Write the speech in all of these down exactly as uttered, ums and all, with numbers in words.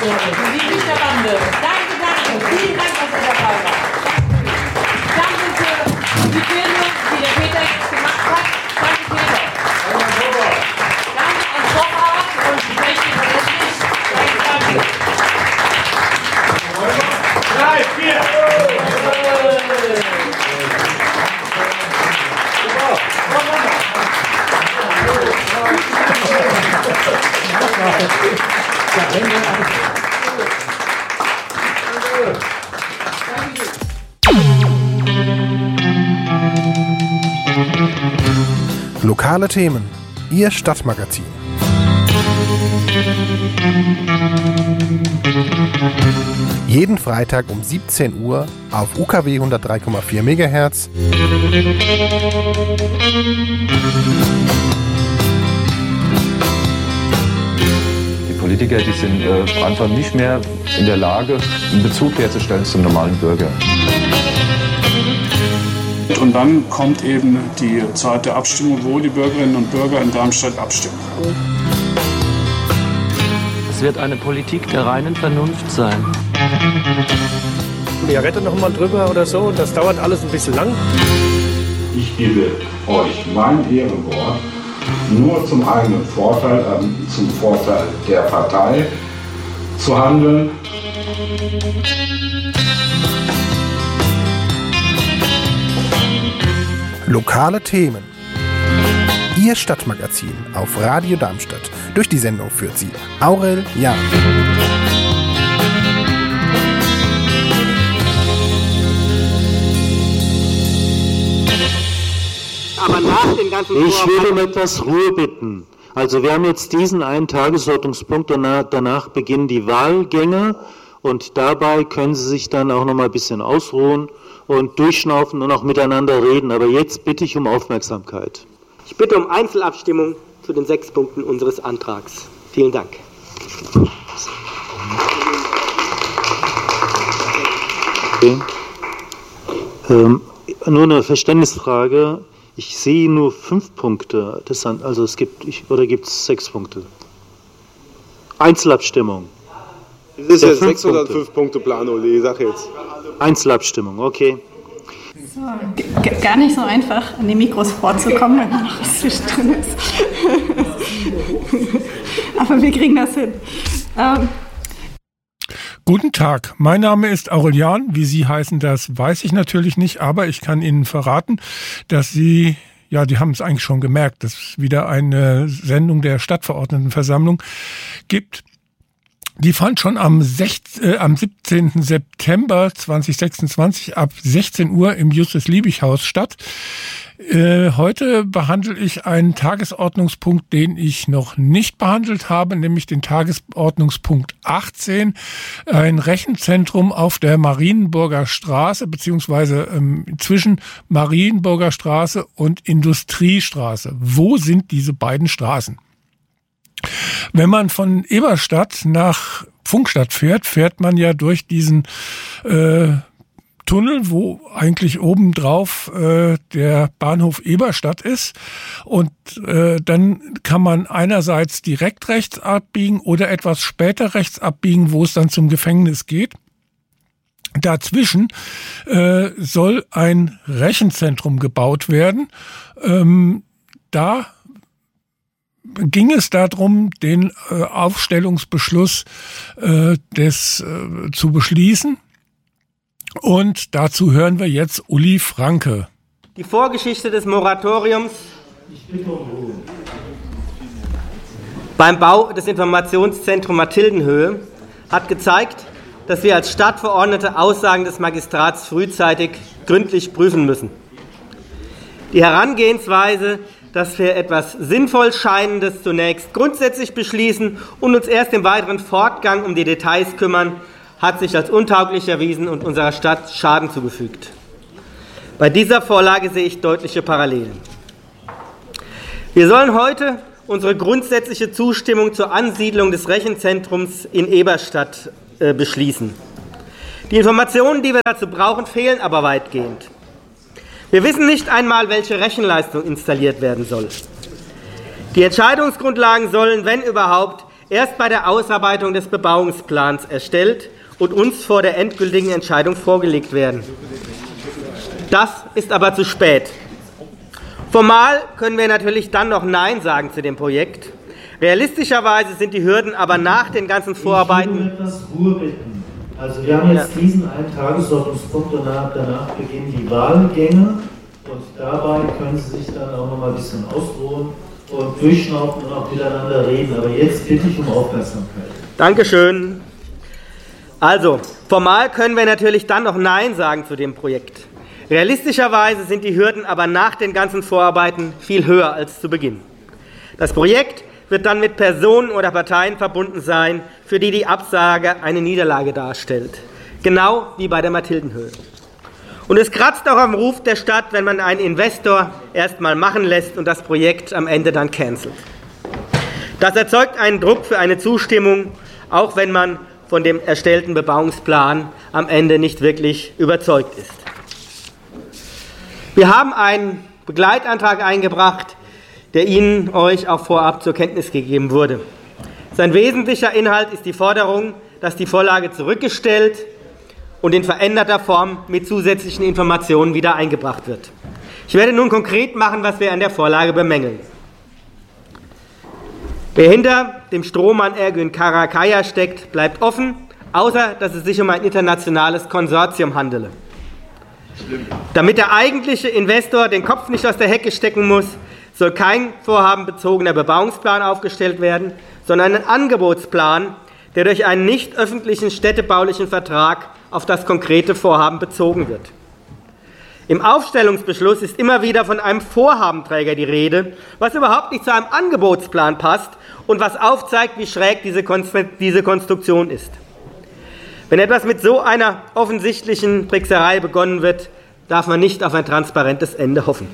Abgeordneten, die Richterbande. Danke, danke. Vielen Dank, dass ihr dabei wart. Danke für die Filme, die der Peter jetzt gemacht hat. Danke, Peter. Danke an Vorrat und die Technik und das Licht. Danke, danke. Drei, vier. Lokale Themen, Ihr Stadtmagazin. Jeden Freitag um siebzehn Uhr auf U K W hundertdrei Komma vier Megahertz. Die Politiker, die sind äh, einfach nicht mehr in der Lage, einen Bezug herzustellen zum normalen Bürger. Und dann kommt eben die Zeit der Abstimmung, wo die Bürgerinnen und Bürger in Darmstadt abstimmen. Es wird eine Politik der reinen Vernunft sein. Ja, rettet noch mal drüber oder so, das dauert alles ein bisschen lang. Ich gebe euch mein Ehrenwort, nur zum eigenen Vorteil, äh, zum Vorteil der Partei zu handeln. Lokale Themen. Ihr Stadtmagazin auf Radio Darmstadt. Durch die Sendung führt sie Aurel Jahn. Aber nach den ganzen Ich will um etwas Ruhe bitten. Also wir haben jetzt diesen einen Tagesordnungspunkt, danach, danach beginnen die Wahlgänge und dabei können Sie sich dann auch noch mal ein bisschen ausruhen und durchschnaufen und auch miteinander reden. Aber jetzt bitte ich um Aufmerksamkeit. Ich bitte um Einzelabstimmung zu den sechs Punkten unseres Antrags. Vielen Dank. Okay. Ähm, nur eine Verständnisfrage. Ich sehe nur fünf Punkte. Das sind, also es gibt, ich, oder gibt es sechs Punkte? Einzelabstimmung. Das ist ja sechs oder fünf Punkte Plan, die Sache jetzt. Einzelabstimmung, okay. So, g- gar nicht so einfach, an die Mikros vorzukommen, wenn da noch was zwischendrin ist. Aber wir kriegen das hin. Ähm. Guten Tag, mein Name ist Aurelian. Wie Sie heißen, das weiß ich natürlich nicht, aber ich kann Ihnen verraten, dass Sie, ja, die haben es eigentlich schon gemerkt, dass es wieder eine Sendung der Stadtverordnetenversammlung gibt. Die fand schon am, sechzehnten, äh, am siebzehnten September zweitausendsechsundzwanzig ab sechzehn Uhr im Justus-Liebig-Haus statt. Äh, heute behandle ich einen Tagesordnungspunkt, den ich noch nicht behandelt habe, nämlich den Tagesordnungspunkt achtzehn, ein Rechenzentrum auf der Marienburger Straße, beziehungsweise ähm, zwischen Marienburger Straße und Industriestraße. Wo sind diese beiden Straßen? Wenn man von Eberstadt nach Pfungstadt fährt, fährt man ja durch diesen äh, Tunnel, wo eigentlich obendrauf äh, der Bahnhof Eberstadt ist. Und äh, dann kann man einerseits direkt rechts abbiegen oder etwas später rechts abbiegen, wo es dann zum Gefängnis geht. Dazwischen äh, soll ein Rechenzentrum gebaut werden. Ähm, da ging es darum, den äh, Aufstellungsbeschluss äh, des äh, zu beschließen. Und dazu hören wir jetzt Uli Franke. Die Vorgeschichte des Moratoriums beim Bau des Informationszentrums Mathildenhöhe hat gezeigt, dass wir als Stadtverordnete Aussagen des Magistrats frühzeitig gründlich prüfen müssen. Die Herangehensweise, dass wir etwas sinnvoll Scheinendes zunächst grundsätzlich beschließen und uns erst im weiteren Fortgang um die Details kümmern, hat sich als untauglich erwiesen und unserer Stadt Schaden zugefügt. Bei dieser Vorlage sehe ich deutliche Parallelen. Wir sollen heute unsere grundsätzliche Zustimmung zur Ansiedlung des Rechenzentrums in Eberstadt äh, beschließen. Die Informationen, die wir dazu brauchen, fehlen aber weitgehend. Wir wissen nicht einmal, welche Rechenleistung installiert werden soll. Die Entscheidungsgrundlagen sollen, wenn überhaupt, erst bei der Ausarbeitung des Bebauungsplans erstellt und uns vor der endgültigen Entscheidung vorgelegt werden. Das ist aber zu spät. Formal können wir natürlich dann noch Nein sagen zu dem Projekt. Realistischerweise sind die Hürden aber nach den ganzen Vorarbeiten... Ich will um etwas Ruhe bitten. Also wir haben jetzt ja. diesen einen Tagesordnungspunkt und danach, danach beginnen die Wahlgänge und dabei können Sie sich dann auch noch mal ein bisschen ausruhen und durchschnaufen und auch miteinander reden. Aber jetzt bitte ich um Aufmerksamkeit. Dankeschön. Also, formal können wir natürlich dann noch Nein sagen zu dem Projekt. Realistischerweise sind die Hürden aber nach den ganzen Vorarbeiten viel höher als zu Beginn. Das Projekt wird dann mit Personen oder Parteien verbunden sein, für die die Absage eine Niederlage darstellt. Genau wie bei der Mathildenhöhe. Und es kratzt auch am Ruf der Stadt, wenn man einen Investor erst mal machen lässt und das Projekt am Ende dann cancelt. Das erzeugt einen Druck für eine Zustimmung, auch wenn man von dem erstellten Bebauungsplan am Ende nicht wirklich überzeugt ist. Wir haben einen Begleitantrag eingebracht, der Ihnen, euch auch vorab zur Kenntnis gegeben wurde. Sein wesentlicher Inhalt ist die Forderung, dass die Vorlage zurückgestellt und in veränderter Form mit zusätzlichen Informationen wieder eingebracht wird. Ich werde nun konkret machen, was wir an der Vorlage bemängeln. Wer hinter dem Strohmann Ergün Karakaya steckt, bleibt offen, außer dass es sich um ein internationales Konsortium handele. Damit der eigentliche Investor den Kopf nicht aus der Hecke stecken muss, soll kein vorhabenbezogener Bebauungsplan aufgestellt werden, sondern ein Angebotsplan, der durch einen nicht öffentlichen städtebaulichen Vertrag auf das konkrete Vorhaben bezogen wird. Im Aufstellungsbeschluss ist immer wieder von einem Vorhabenträger die Rede, was überhaupt nicht zu einem Angebotsplan passt und was aufzeigt, wie schräg diese Konstruktion ist. Wenn etwas mit so einer offensichtlichen Trickserei begonnen wird, darf man nicht auf ein transparentes Ende hoffen.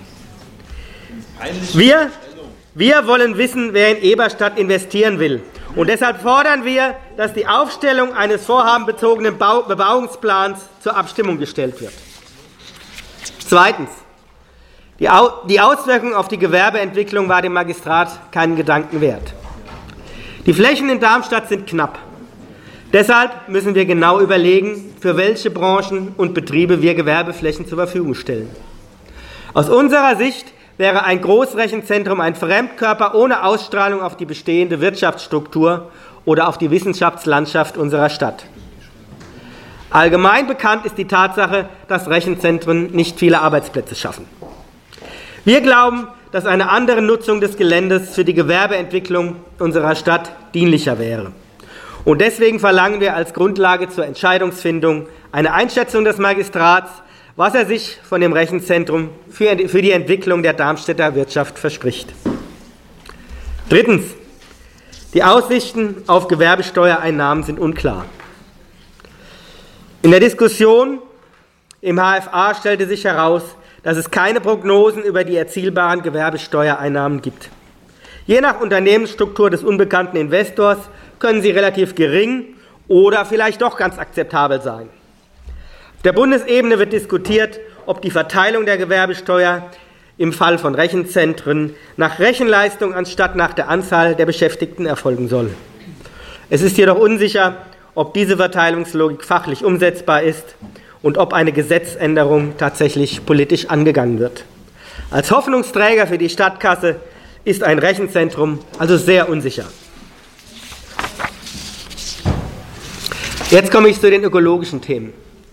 Wir, wir wollen wissen, wer in Eberstadt investieren will. Und deshalb fordern wir, dass die Aufstellung eines vorhabenbezogenen Bau- Bebauungsplans zur Abstimmung gestellt wird. Zweitens. Die, Au- die Auswirkung auf die Gewerbeentwicklung war dem Magistrat keinen Gedanken wert. Die Flächen in Darmstadt sind knapp. Deshalb müssen wir genau überlegen, für welche Branchen und Betriebe wir Gewerbeflächen zur Verfügung stellen. Aus unserer Sicht wäre ein Großrechenzentrum ein Fremdkörper ohne Ausstrahlung auf die bestehende Wirtschaftsstruktur oder auf die Wissenschaftslandschaft unserer Stadt. Allgemein bekannt ist die Tatsache, dass Rechenzentren nicht viele Arbeitsplätze schaffen. Wir glauben, dass eine andere Nutzung des Geländes für die Gewerbeentwicklung unserer Stadt dienlicher wäre. Und deswegen verlangen wir als Grundlage zur Entscheidungsfindung eine Einschätzung des Magistrats, was er sich von dem Rechenzentrum für die Entwicklung der Darmstädter Wirtschaft verspricht. Drittens. Die Aussichten auf Gewerbesteuereinnahmen sind unklar. In der Diskussion im H F A stellte sich heraus, dass es keine Prognosen über die erzielbaren Gewerbesteuereinnahmen gibt. Je nach Unternehmensstruktur des unbekannten Investors können sie relativ gering oder vielleicht doch ganz akzeptabel sein. Auf der Bundesebene wird diskutiert, ob die Verteilung der Gewerbesteuer im Fall von Rechenzentren nach Rechenleistung anstatt nach der Anzahl der Beschäftigten erfolgen soll. Es ist jedoch unsicher, ob diese Verteilungslogik fachlich umsetzbar ist und ob eine Gesetzänderung tatsächlich politisch angegangen wird. Als Hoffnungsträger für die Stadtkasse ist ein Rechenzentrum also sehr unsicher. Jetzt komme ich zu den ökologischen Themen.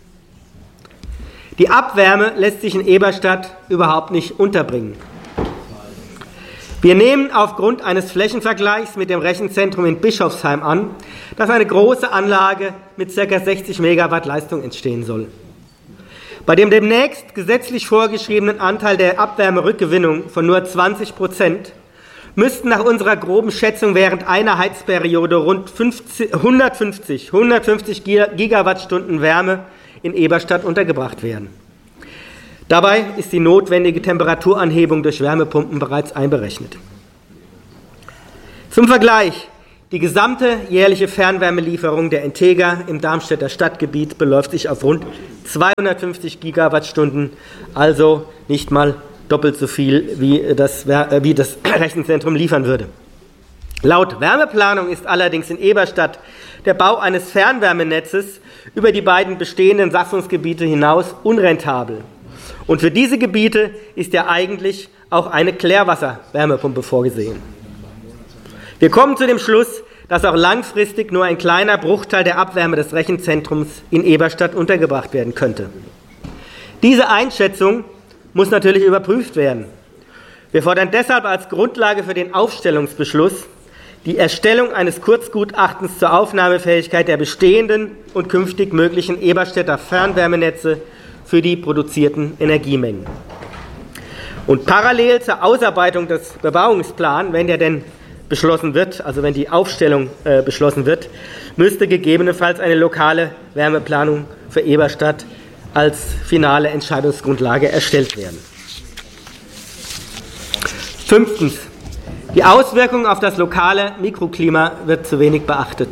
Die Abwärme lässt sich in Eberstadt überhaupt nicht unterbringen. Wir nehmen aufgrund eines Flächenvergleichs mit dem Rechenzentrum in Bischofsheim an, dass eine große Anlage mit ca. sechzig Megawatt Leistung entstehen soll. Bei dem demnächst gesetzlich vorgeschriebenen Anteil der Abwärmerückgewinnung von nur zwanzig Prozent müssten nach unserer groben Schätzung während einer Heizperiode rund hundertfünfzig Gigawattstunden Wärme in Eberstadt untergebracht werden. Dabei ist die notwendige Temperaturanhebung durch Wärmepumpen bereits einberechnet. Zum Vergleich: Die gesamte jährliche Fernwärmelieferung der Integra im Darmstädter Stadtgebiet beläuft sich auf rund zweihundertfünfzig Gigawattstunden, also nicht mal doppelt so viel, wie das, wie das Rechenzentrum liefern würde. Laut Wärmeplanung ist allerdings in Eberstadt der Bau eines Fernwärmenetzes über die beiden bestehenden Satzungsgebiete hinaus unrentabel. Und für diese Gebiete ist ja eigentlich auch eine Klärwasserwärmepumpe vorgesehen. Wir kommen zu dem Schluss, dass auch langfristig nur ein kleiner Bruchteil der Abwärme des Rechenzentrums in Eberstadt untergebracht werden könnte. Diese Einschätzung muss natürlich überprüft werden. Wir fordern deshalb als Grundlage für den Aufstellungsbeschluss die Erstellung eines Kurzgutachtens zur Aufnahmefähigkeit der bestehenden und künftig möglichen Eberstädter Fernwärmenetze für die produzierten Energiemengen. Und parallel zur Ausarbeitung des Bebauungsplans, wenn der denn beschlossen wird, also wenn die Aufstellung äh, beschlossen wird, müsste gegebenenfalls eine lokale Wärmeplanung für Eberstadt als finale Entscheidungsgrundlage erstellt werden. Fünftens. Die Auswirkungen auf das lokale Mikroklima wird zu wenig beachtet.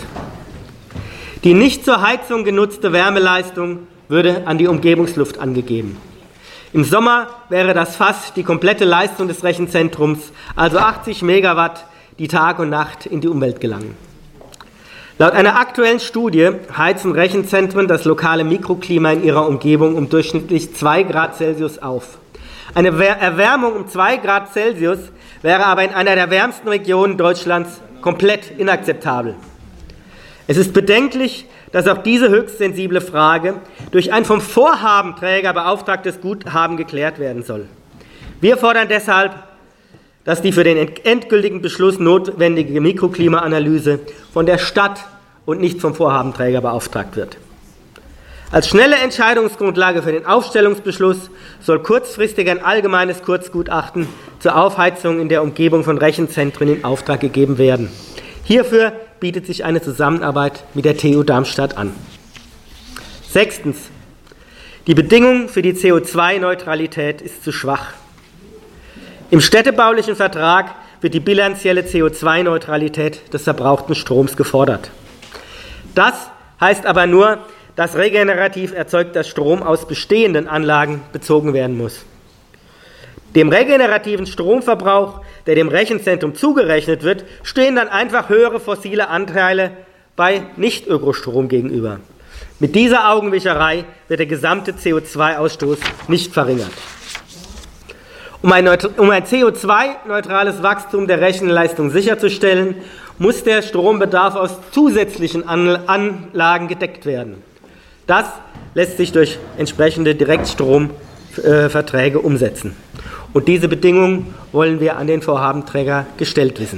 Die nicht zur Heizung genutzte Wärmeleistung würde an die Umgebungsluft angegeben. Im Sommer wäre das fast die komplette Leistung des Rechenzentrums, also achtzig Megawatt, die Tag und Nacht in die Umwelt gelangen. Laut einer aktuellen Studie heizen Rechenzentren das lokale Mikroklima in ihrer Umgebung um durchschnittlich zwei Grad Celsius auf. Eine Erwärmung um zwei Grad Celsius wäre aber in einer der wärmsten Regionen Deutschlands komplett inakzeptabel. Es ist bedenklich, dass auch diese höchst sensible Frage durch ein vom Vorhabenträger beauftragtes Guthaben geklärt werden soll. Wir fordern deshalb, dass die für den endgültigen Beschluss notwendige Mikroklimaanalyse von der Stadt und nicht vom Vorhabenträger beauftragt wird. Als schnelle Entscheidungsgrundlage für den Aufstellungsbeschluss soll kurzfristig ein allgemeines Kurzgutachten zur Aufheizung in der Umgebung von Rechenzentren in Auftrag gegeben werden. Hierfür bietet sich eine Zusammenarbeit mit der T U Darmstadt an. Sechstens. Die Bedingung für die C O zwei Neutralität ist zu schwach. Im städtebaulichen Vertrag wird die bilanzielle C O zwei Neutralität des verbrauchten Stroms gefordert. Das heißt aber nur, dass regenerativ erzeugter Strom aus bestehenden Anlagen bezogen werden muss. Dem regenerativen Stromverbrauch, der dem Rechenzentrum zugerechnet wird, stehen dann einfach höhere fossile Anteile bei Nicht-Ökostrom gegenüber. Mit dieser Augenwischerei wird der gesamte C O zwei Ausstoß nicht verringert. Um ein, um ein C O zwei neutrales Wachstum der Rechenleistung sicherzustellen, muss der Strombedarf aus zusätzlichen Anlagen gedeckt werden. Das lässt sich durch entsprechende Direktstromverträge umsetzen. Und diese Bedingungen wollen wir an den Vorhabenträger gestellt wissen.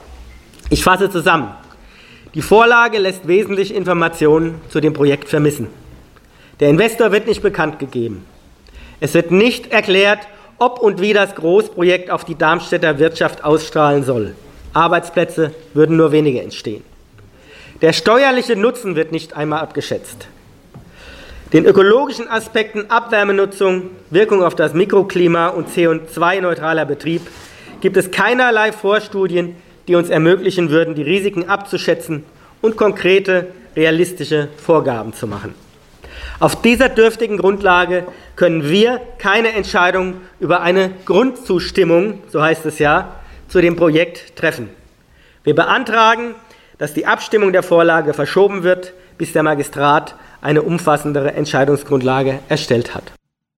Ich fasse zusammen. Die Vorlage lässt wesentliche Informationen zu dem Projekt vermissen. Der Investor wird nicht bekannt gegeben. Es wird nicht erklärt, ob und wie das Großprojekt auf die Darmstädter Wirtschaft ausstrahlen soll. Arbeitsplätze würden nur wenige entstehen. Der steuerliche Nutzen wird nicht einmal abgeschätzt. Den ökologischen Aspekten Abwärmenutzung, Wirkung auf das Mikroklima und C O zwei neutraler Betrieb gibt es keinerlei Vorstudien, die uns ermöglichen würden, die Risiken abzuschätzen und konkrete, realistische Vorgaben zu machen. Auf dieser dürftigen Grundlage können wir keine Entscheidung über eine Grundzustimmung, so heißt es ja, zu dem Projekt treffen. Wir beantragen, dass die Abstimmung der Vorlage verschoben wird, bis der Magistrat eine umfassendere Entscheidungsgrundlage erstellt hat.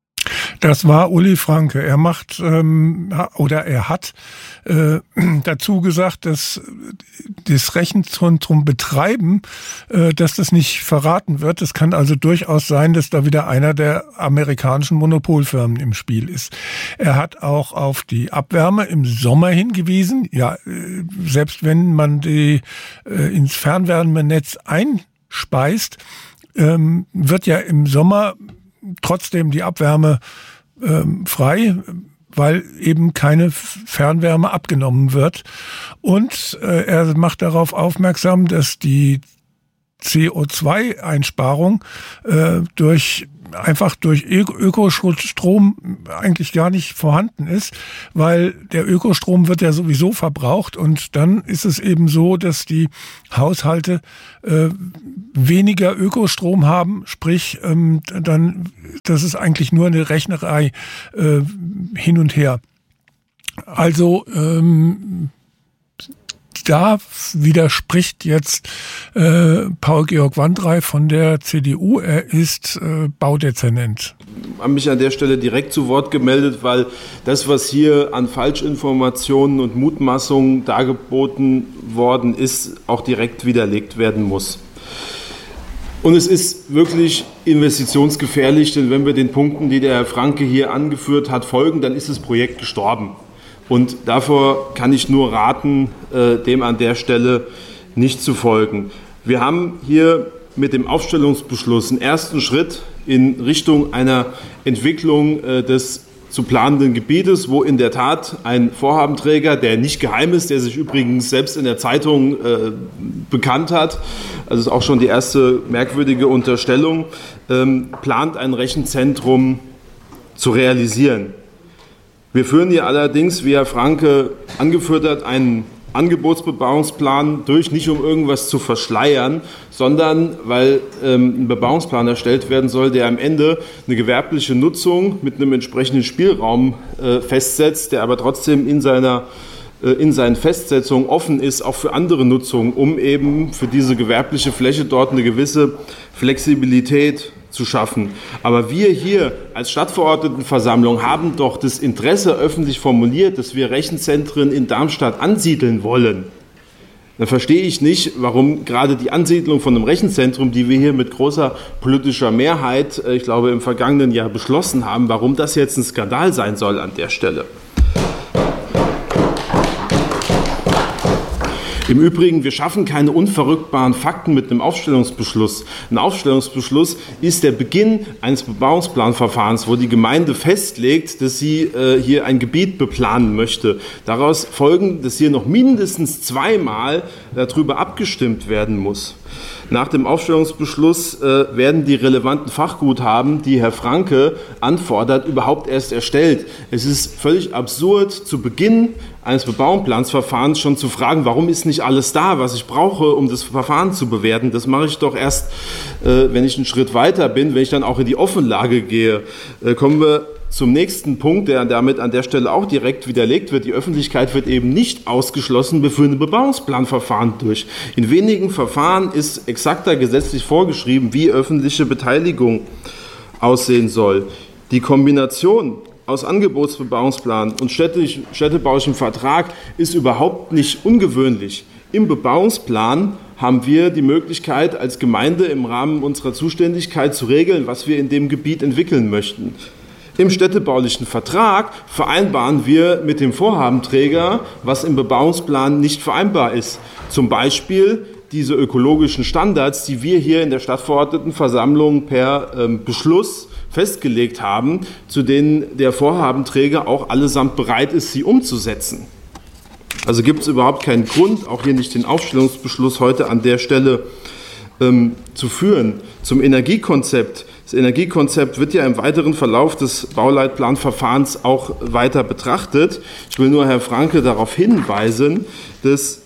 Das war Uli Franke. Er macht ähm, oder er hat äh, dazu gesagt, dass das Rechenzentrum betreiben, äh, dass das nicht verraten wird. Es kann also durchaus sein, dass da wieder einer der amerikanischen Monopolfirmen im Spiel ist. Er hat auch auf die Abwärme im Sommer hingewiesen. Ja, äh, selbst wenn man die äh, ins Fernwärmenetz einspeist, ähm, wird ja im Sommer trotzdem die Abwärme ähm, frei, weil eben keine Fernwärme abgenommen wird. Und äh, er macht darauf aufmerksam, dass die C O zwei Einsparung äh, durch einfach durch Ökostrom eigentlich gar nicht vorhanden ist, weil der Ökostrom wird ja sowieso verbraucht und dann ist es eben so, dass die Haushalte äh, weniger Ökostrom haben, sprich ähm, dann, das ist eigentlich nur eine Rechnerei äh, hin und her. Also ähm, da widerspricht jetzt äh, Paul-Georg Wandrei von der C D U. Er ist äh, Baudezernent. Ich habe mich an der Stelle direkt zu Wort gemeldet, weil das, was hier an Falschinformationen und Mutmaßungen dargeboten worden ist, auch direkt widerlegt werden muss. Und es ist wirklich investitionsgefährlich, denn wenn wir den Punkten, die der Herr Franke hier angeführt hat, folgen, dann ist das Projekt gestorben. Und davor kann ich nur raten, dem an der Stelle nicht zu folgen. Wir haben hier mit dem Aufstellungsbeschluss einen ersten Schritt in Richtung einer Entwicklung des zu planenden Gebietes, wo in der Tat ein Vorhabenträger, der nicht geheim ist, der sich übrigens selbst in der Zeitung äh, bekannt hat, also ist auch schon die erste merkwürdige Unterstellung, ähm, plant ein Rechenzentrum zu realisieren. Wir führen hier allerdings, wie Herr Franke angeführt hat, einen Angebotsbebauungsplan durch, nicht um irgendwas zu verschleiern, sondern weil ähm, ein Bebauungsplan erstellt werden soll, der am Ende eine gewerbliche Nutzung mit einem entsprechenden Spielraum äh, festsetzt, der aber trotzdem in seiner äh, in seinen Festsetzungen offen ist, auch für andere Nutzungen, um eben für diese gewerbliche Fläche dort eine gewisse Flexibilität zu schaffen. Aber wir hier als Stadtverordnetenversammlung haben doch das Interesse öffentlich formuliert, dass wir Rechenzentren in Darmstadt ansiedeln wollen. Dann verstehe ich nicht, warum gerade die Ansiedlung von einem Rechenzentrum, die wir hier mit großer politischer Mehrheit, ich glaube, im vergangenen Jahr beschlossen haben, warum das jetzt ein Skandal sein soll an der Stelle. Im Übrigen, wir schaffen keine unverrückbaren Fakten mit einem Aufstellungsbeschluss. Ein Aufstellungsbeschluss ist der Beginn eines Bebauungsplanverfahrens, wo die Gemeinde festlegt, dass sie äh, hier ein Gebiet beplanen möchte. Daraus folgen, dass hier noch mindestens zweimal darüber abgestimmt werden muss. Nach dem Aufstellungsbeschluss äh, werden die relevanten Fachguthaben, die Herr Franke anfordert, überhaupt erst erstellt. Es ist völlig absurd, zu Beginn eines Bebauungsplansverfahrens schon zu fragen, warum ist nicht alles da, was ich brauche, um das Verfahren zu bewerten. Das mache ich doch erst, äh, wenn ich einen Schritt weiter bin, wenn ich dann auch in die Offenlage gehe. Äh, kommen wir zum nächsten Punkt, der damit an der Stelle auch direkt widerlegt wird. Die Öffentlichkeit wird eben nicht ausgeschlossen, wir führen ein Bebauungsplanverfahren durch. In wenigen Verfahren ist exakter gesetzlich vorgeschrieben, wie öffentliche Beteiligung aussehen soll. Die Kombination aus Angebotsbebauungsplan und städtisch, städtebaulichem Vertrag ist überhaupt nicht ungewöhnlich. Im Bebauungsplan haben wir die Möglichkeit, als Gemeinde im Rahmen unserer Zuständigkeit zu regeln, was wir in dem Gebiet entwickeln möchten. Im städtebaulichen Vertrag vereinbaren wir mit dem Vorhabenträger, was im Bebauungsplan nicht vereinbar ist. Zum Beispiel diese ökologischen Standards, die wir hier in der Stadtverordnetenversammlung per ähm, Beschluss festgelegt haben, zu denen der Vorhabenträger auch allesamt bereit ist, sie umzusetzen. Also gibt es überhaupt keinen Grund, auch hier nicht den Aufstellungsbeschluss heute an der Stelle ähm, zu führen. Zum Energiekonzept. Das Energiekonzept wird ja im weiteren Verlauf des Bauleitplanverfahrens auch weiter betrachtet. Ich will nur Herr Franke darauf hinweisen, dass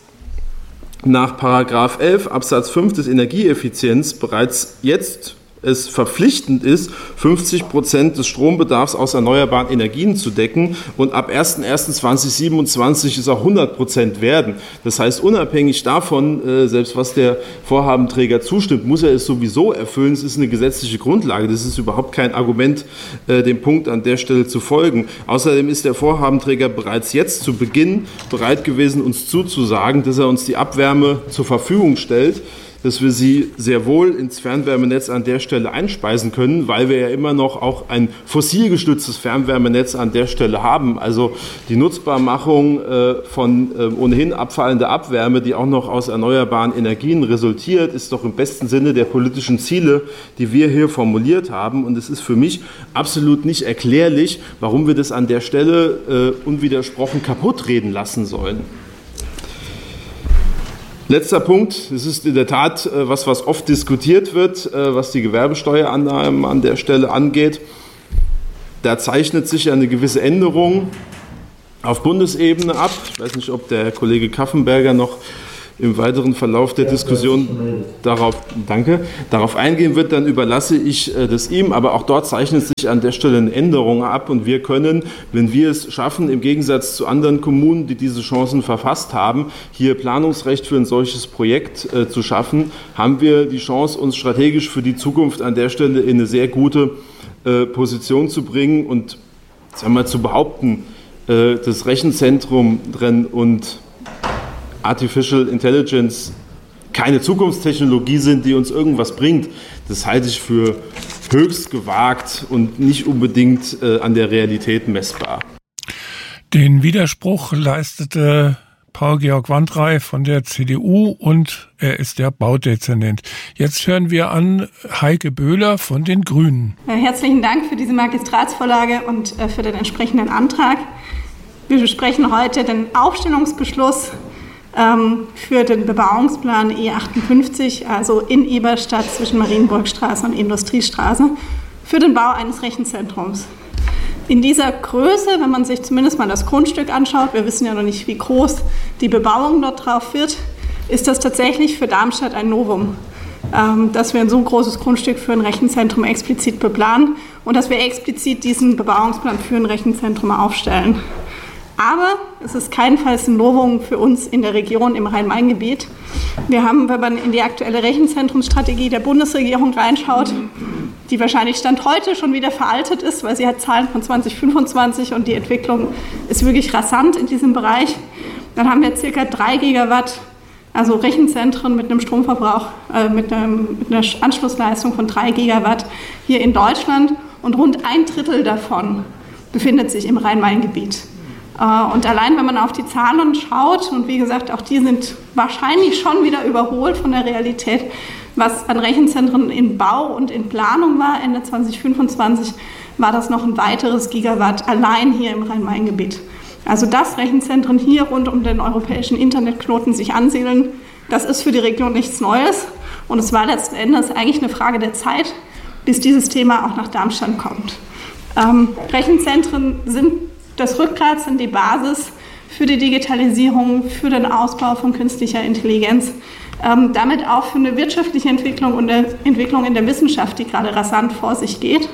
nach Paragraph elf Absatz fünf des Energieeffizienz bereits jetzt es verpflichtend ist, fünfzig Prozent des Strombedarfs aus erneuerbaren Energien zu decken und ab erster erster zweitausendsiebenundzwanzig es auch hundert Prozent werden. Das heißt, unabhängig davon, selbst was der Vorhabenträger zustimmt, muss er es sowieso erfüllen. Es ist eine gesetzliche Grundlage. Das ist überhaupt kein Argument, dem Punkt an der Stelle zu folgen. Außerdem ist der Vorhabenträger bereits jetzt zu Beginn bereit gewesen, uns zuzusagen, dass er uns die Abwärme zur Verfügung stellt, dass wir sie sehr wohl ins Fernwärmenetz an der Stelle einspeisen können, weil wir ja immer noch auch ein fossilgestütztes Fernwärmenetz an der Stelle haben. Also die Nutzbarmachung äh, von äh, ohnehin abfallender Abwärme, die auch noch aus erneuerbaren Energien resultiert, ist doch im besten Sinne der politischen Ziele, die wir hier formuliert haben. Und es ist für mich absolut nicht erklärlich, warum wir das an der Stelle äh, unwidersprochen kaputt reden lassen sollen. Letzter Punkt, das ist in der Tat was, was oft diskutiert wird, was die Gewerbesteuerannahmen an der Stelle angeht. Da zeichnet sich eine gewisse Änderung auf Bundesebene ab. Ich weiß nicht, ob der Kollege Kaffenberger noch im weiteren Verlauf der Diskussion darauf, danke, darauf eingehen wird, dann überlasse ich das ihm. Aber auch dort zeichnet sich an der Stelle eine Änderung ab und wir können, wenn wir es schaffen, im Gegensatz zu anderen Kommunen, die diese Chancen verfasst haben, hier Planungsrecht für ein solches Projekt äh, zu schaffen, haben wir die Chance, uns strategisch für die Zukunft an der Stelle in eine sehr gute äh, Position zu bringen und sagen wir, zu behaupten, äh, das Rechenzentrum drin und Artificial Intelligence keine Zukunftstechnologie sind, die uns irgendwas bringt, das halte ich für höchst gewagt und nicht unbedingt äh, an der Realität messbar. Den Widerspruch leistete Paul-Georg Wandrey von der C D U und er ist der Baudezernent. Jetzt hören wir an Heike Böhler von den Grünen. Herzlichen Dank für diese Magistratsvorlage und für den entsprechenden Antrag. Wir besprechen heute den Aufstellungsbeschluss ähm, für den Bebauungsplan E achtundfünfzig, also in Eberstadt zwischen Marienburgstraße und Industriestraße, für den Bau eines Rechenzentrums. In dieser Größe, wenn man sich zumindest mal das Grundstück anschaut, wir wissen ja noch nicht, wie groß die Bebauung dort drauf wird, ist das tatsächlich für Darmstadt ein Novum, ähm, dass wir ein so großes Grundstück für ein Rechenzentrum explizit beplanen und dass wir explizit diesen Bebauungsplan für ein Rechenzentrum aufstellen. Aber es ist keinenfalls ein Novum für uns in der Region im Rhein-Main-Gebiet. Wir haben, wenn man in die aktuelle Rechenzentrumsstrategie der Bundesregierung reinschaut, die wahrscheinlich Stand heute schon wieder veraltet ist, weil sie hat Zahlen von zwanzig fünfundzwanzig und die Entwicklung ist wirklich rasant in diesem Bereich. Dann haben wir circa drei Gigawatt, also Rechenzentren mit einem Stromverbrauch, äh, mit, einem, mit einer Anschlussleistung von drei Gigawatt hier in Deutschland und rund ein Drittel davon befindet sich im Rhein-Main-Gebiet. Und allein, wenn man auf die Zahlen schaut, und wie gesagt, auch die sind wahrscheinlich schon wieder überholt von der Realität, was an Rechenzentren in Bau und in Planung war, Ende zwanzig fünfundzwanzig, war das noch ein weiteres Gigawatt allein hier im Rhein-Main-Gebiet. Also dass Rechenzentren hier rund um den europäischen Internetknoten sich ansiedeln, das ist für die Region nichts Neues. Und es war letzten Endes eigentlich eine Frage der Zeit, bis dieses Thema auch nach Darmstadt kommt. Ähm, Rechenzentren sind das Rückgrat, sind die Basis für die Digitalisierung, für den Ausbau von künstlicher Intelligenz, ähm, damit auch für eine wirtschaftliche Entwicklung und eine Entwicklung in der Wissenschaft, die gerade rasant vor sich geht.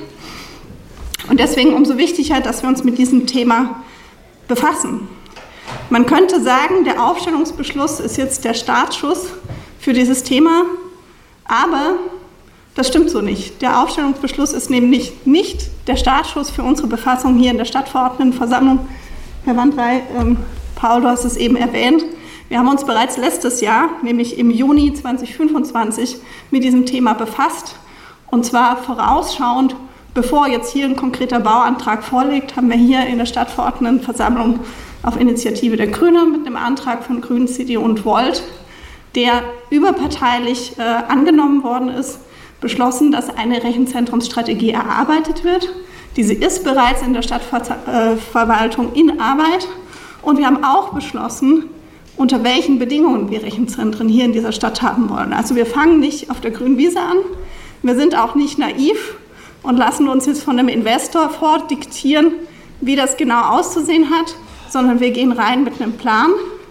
Und deswegen umso wichtiger, dass wir uns mit diesem Thema befassen. Man könnte sagen, der Aufstellungsbeschluss ist jetzt der Startschuss für dieses Thema, aber das stimmt so nicht. Der Aufstellungsbeschluss ist nämlich nicht der Startschuss für unsere Befassung hier in der Stadtverordnetenversammlung. Herr Wandrey, ähm, Paul, du hast es eben erwähnt. Wir haben uns bereits letztes Jahr, nämlich im Juni zwanzig fünfundzwanzig, mit diesem Thema befasst. Und zwar vorausschauend, bevor jetzt hier ein konkreter Bauantrag vorliegt, haben wir hier in der Stadtverordnetenversammlung auf Initiative der Grünen mit einem Antrag von Grünen, C D U und Volt, der überparteilich äh, angenommen worden ist, beschlossen, dass eine Rechenzentrumsstrategie erarbeitet wird. Diese ist bereits in der Stadtverwaltung in Arbeit. Und wir haben auch beschlossen, unter welchen Bedingungen wir Rechenzentren hier in dieser Stadt haben wollen. Also wir fangen nicht auf der grünen Wiese an. Wir sind auch nicht naiv und lassen uns jetzt von einem Investor vordiktieren, wie das genau auszusehen hat, sondern wir gehen rein mit einem Plan,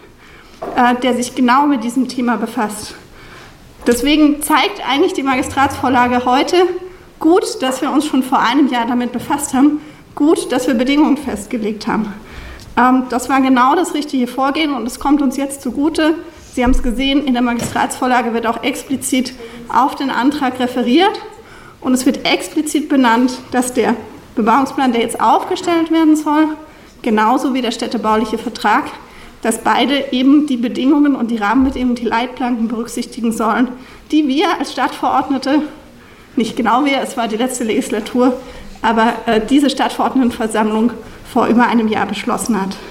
äh, der sich genau mit diesem Thema befasst. Deswegen zeigt eigentlich die Magistratsvorlage heute gut, dass wir uns schon vor einem Jahr damit befasst haben, gut, dass wir Bedingungen festgelegt haben. Ähm, das war genau das richtige Vorgehen und es kommt uns jetzt zugute. Sie haben es gesehen, in der Magistratsvorlage wird auch explizit auf den Antrag referiert und es wird explizit benannt, dass der Bebauungsplan, der jetzt aufgestellt werden soll, genauso wie der städtebauliche Vertrag, dass beide eben die Bedingungen und die Rahmenbedingungen, die Leitplanken berücksichtigen sollen, die wir als Stadtverordnete, nicht genau wir, es war die letzte Legislatur, aber äh, diese Stadtverordnetenversammlung vor über einem Jahr beschlossen hat.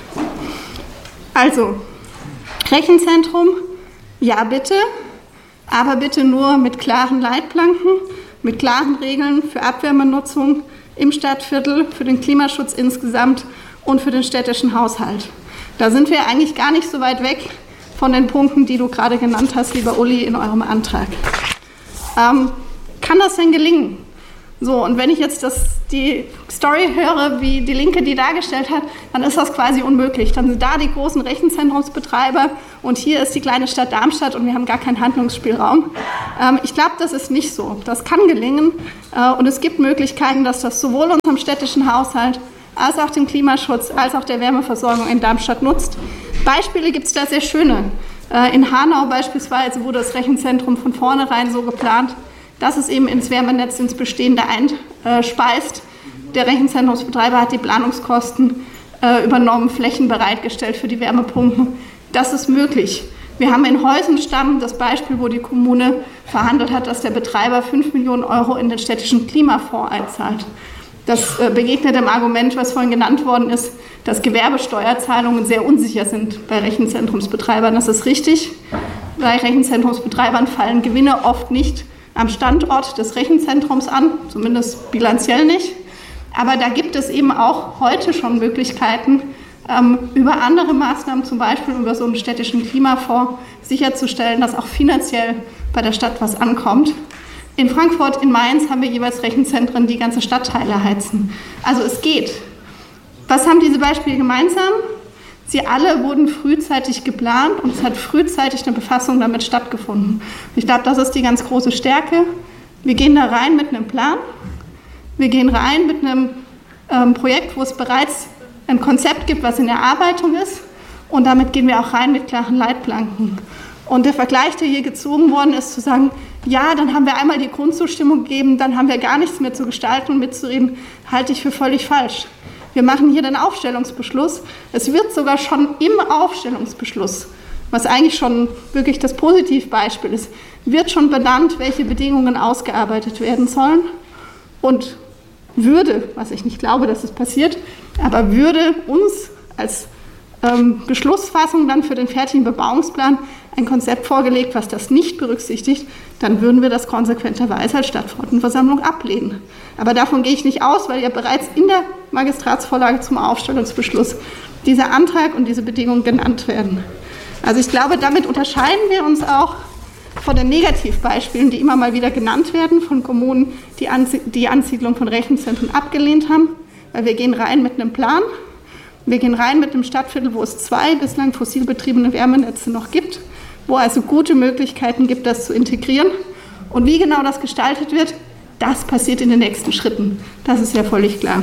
Also, Rechenzentrum, ja bitte, aber bitte nur mit klaren Leitplanken, mit klaren Regeln für Abwärmenutzung im Stadtviertel, für den Klimaschutz insgesamt und für den städtischen Haushalt. Da sind wir eigentlich gar nicht so weit weg von den Punkten, die du gerade genannt hast, lieber Uli, in eurem Antrag. Ähm, kann das denn gelingen? So, und wenn ich jetzt das die Story höre, wie die Linke die dargestellt hat, dann ist das quasi unmöglich. Dann sind da die großen Rechenzentrumsbetreiber und hier ist die kleine Stadt Darmstadt und wir haben gar keinen Handlungsspielraum. Ähm, ich glaube, das ist nicht so. Das kann gelingen äh, und es gibt Möglichkeiten, dass das sowohl unserem städtischen Haushalt als auch dem Klimaschutz, als auch der Wärmeversorgung in Darmstadt nutzt. Beispiele gibt es da sehr schöne. Äh, in Hanau beispielsweise wurde das Rechenzentrum von vornherein so geplant, dass es eben ins Wärmenetz, ins Bestehende einspeist. Der Rechenzentrumsbetreiber hat die Planungskosten äh, übernommen, Flächen bereitgestellt für die Wärmepumpen. Das ist möglich. Wir haben in Heusenstamm das Beispiel, wo die Kommune verhandelt hat, dass der Betreiber fünf Millionen Euro in den städtischen Klimafonds einzahlt. Das äh, begegnet dem Argument, was vorhin genannt worden ist, dass Gewerbesteuerzahlungen sehr unsicher sind bei Rechenzentrumsbetreibern. Das ist richtig. Bei Rechenzentrumsbetreibern fallen Gewinne oft nicht am Standort des Rechenzentrums an, zumindest bilanziell nicht. Aber da gibt es eben auch heute schon Möglichkeiten, ähm, über andere Maßnahmen, zum Beispiel über so einen städtischen Klimafonds, sicherzustellen, dass auch finanziell bei der Stadt was ankommt. In Frankfurt, in Mainz haben wir jeweils Rechenzentren, die ganze Stadtteile heizen. Also es geht. Was haben diese Beispiele gemeinsam? Sie alle wurden frühzeitig geplant und es hat frühzeitig eine Befassung damit stattgefunden. Ich glaube, das ist die ganz große Stärke. Wir gehen da rein mit einem Plan. Wir gehen rein mit einem ähm, Projekt, wo es bereits ein Konzept gibt, was in Erarbeitung ist. Und damit gehen wir auch rein mit klaren Leitplanken. Und der Vergleich, der hier gezogen worden ist, zu sagen, ja, dann haben wir einmal die Grundzustimmung gegeben, dann haben wir gar nichts mehr zu gestalten und mitzureden, halte ich für völlig falsch. Wir machen hier den Aufstellungsbeschluss. Es wird sogar schon im Aufstellungsbeschluss, was eigentlich schon wirklich das Positivbeispiel ist, wird schon benannt, welche Bedingungen ausgearbeitet werden sollen. Und würde, was ich nicht glaube, dass es passiert, aber würde uns als ähm, Beschlussfassung dann für den fertigen Bebauungsplan ein Konzept vorgelegt, was das nicht berücksichtigt, dann würden wir das konsequenterweise als Stadtverordnetenversammlung ablehnen. Aber davon gehe ich nicht aus, weil ja bereits in der Magistratsvorlage zum Aufstellungsbeschluss dieser Antrag und diese Bedingungen genannt werden. Also ich glaube, damit unterscheiden wir uns auch von den Negativbeispielen, die immer mal wieder genannt werden, von Kommunen, die die Ansiedlung von Rechenzentren abgelehnt haben, weil wir gehen rein mit einem Plan. Wir gehen rein mit einem Stadtviertel, wo es zwei bislang fossil betriebene Wärmenetze noch gibt, wo also gute Möglichkeiten gibt, das zu integrieren. Und wie genau das gestaltet wird, das passiert in den nächsten Schritten. Das ist ja völlig klar.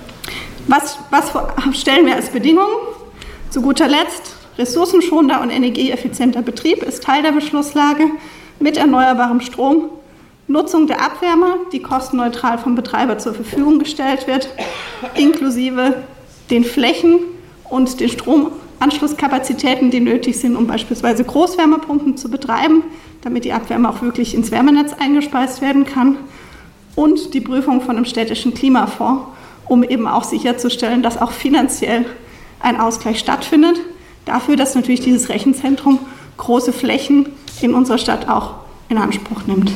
Was, was stellen wir als Bedingungen? Zu guter Letzt, ressourcenschonender und energieeffizienter Betrieb ist Teil der Beschlusslage mit erneuerbarem Strom. Nutzung der Abwärme, die kostenneutral vom Betreiber zur Verfügung gestellt wird, inklusive den Flächen und den Stromanschlusskapazitäten, die nötig sind, um beispielsweise Großwärmepumpen zu betreiben, damit die Abwärme auch wirklich ins Wärmenetz eingespeist werden kann. Und die Prüfung von einem städtischen Klimafonds, um eben auch sicherzustellen, dass auch finanziell ein Ausgleich stattfindet. Dafür, dass natürlich dieses Rechenzentrum große Flächen in unserer Stadt auch in Anspruch nimmt.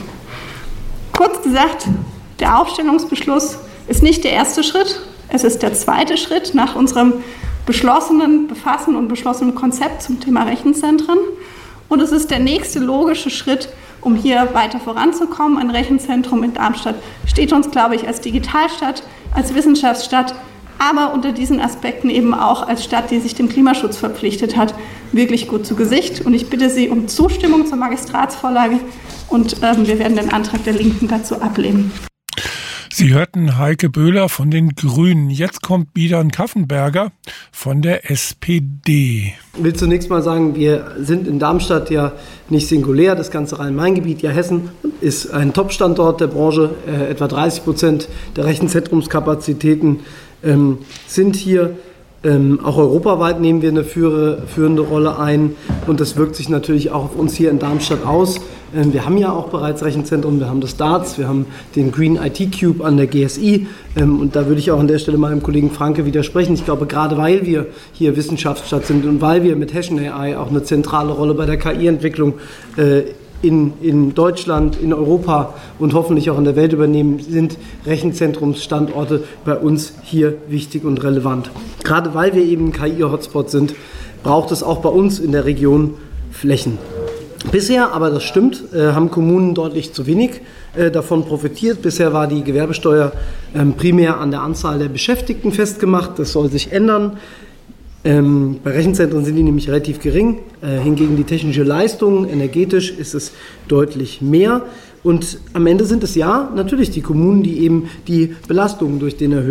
Kurz gesagt, der Aufstellungsbeschluss ist nicht der erste Schritt, es ist der zweite Schritt nach unserem beschlossenen Befassen und beschlossenen Konzept zum Thema Rechenzentren. Und es ist der nächste logische Schritt, um hier weiter voranzukommen. Ein Rechenzentrum in Darmstadt steht uns, glaube ich, als Digitalstadt, als Wissenschaftsstadt, aber unter diesen Aspekten eben auch als Stadt, die sich dem Klimaschutz verpflichtet hat, wirklich gut zu Gesicht. Und ich bitte Sie um Zustimmung zur Magistratsvorlage und ähm, wir werden den Antrag der Linken dazu ablehnen. Sie hörten Heike Böhler von den Grünen. Jetzt kommt Bidan Kaffenberger von der S P D. Ich will zunächst mal sagen, wir sind in Darmstadt ja nicht singulär. Das ganze Rhein-Main-Gebiet, ja Hessen, ist ein Top-Standort der Branche. Äh, etwa dreißig Prozent der Rechenzentrumskapazitäten ähm, sind hier. Ähm, auch europaweit nehmen wir eine führe, führende Rolle ein und das wirkt sich natürlich auch auf uns hier in Darmstadt aus. Ähm, wir haben ja auch bereits Rechenzentren, wir haben das DARTS, wir haben den Green I T Cube an der G S I ähm, und da würde ich auch an der Stelle meinem Kollegen Franke widersprechen. Ich glaube, gerade weil wir hier Wissenschaftsstadt sind und weil wir mit Hessian A I auch eine zentrale Rolle bei der K I-Entwicklung äh, In, in Deutschland, in Europa und hoffentlich auch in der Welt übernehmen, sind Rechenzentrumsstandorte bei uns hier wichtig und relevant. Gerade weil wir eben ein K I-Hotspot sind, braucht es auch bei uns in der Region Flächen. Bisher, aber das stimmt, äh, haben Kommunen deutlich zu wenig äh, davon profitiert. Bisher war die Gewerbesteuer ähm, primär an der Anzahl der Beschäftigten festgemacht. Das soll sich ändern. Ähm, bei Rechenzentren sind die nämlich relativ gering. Äh, hingegen die technische Leistung, energetisch ist es deutlich mehr. Und am Ende sind es ja natürlich die Kommunen, die eben die Belastungen durch den erhöhten